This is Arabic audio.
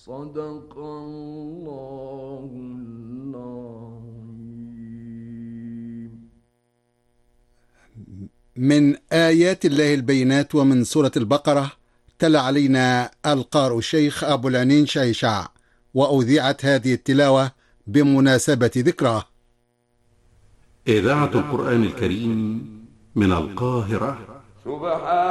صدق الله العظيم. من آيات الله البينات ومن سورة البقرة تلا علينا القارئ الشيخ أبو العنين شيشع، وأذيعت هذه التلاوة بمناسبة ذكراه. إذاعة القرآن الكريم من القاهرة. سبحان